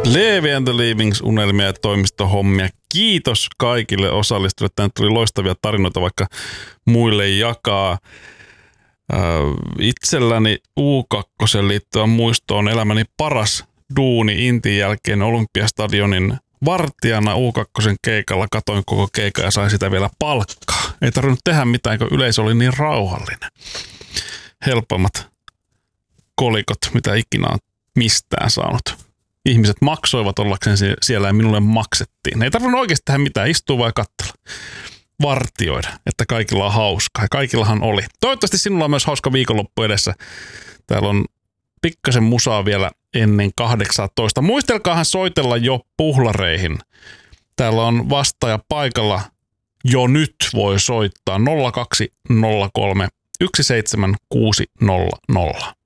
Levi and the Leavings -unelmia ja toimistohommia. Kiitos kaikille osallistujille. Tänne tuli loistavia tarinoita vaikka muille jakaa. Itselläni U2 liittyvä muisto on elämäni paras duuni Intin jälkeen Olympiastadionin vartijana U2 keikalla. Katoin koko keikan ja sain sitä vielä palkkaa. Ei tarvinnut tehdä mitään, kun yleisö oli niin rauhallinen. Helpommat kolikot, mitä ikinä on mistään saanut. Ihmiset maksoivat ollakseen siellä ja minulle maksettiin. Ei tarvinnut oikeasti tehdä mitään, istua vai katsella. Vartioida, että kaikilla on hauskaa. Ja kaikillahan oli. Toivottavasti sinulla on myös hauska viikonloppu edessä. Täällä on pikkasen musaa vielä ennen 18. Muistelkaahan soitella jo puhlareihin. Täällä on vastaaja paikalla. Jo nyt voi soittaa 0203 17600.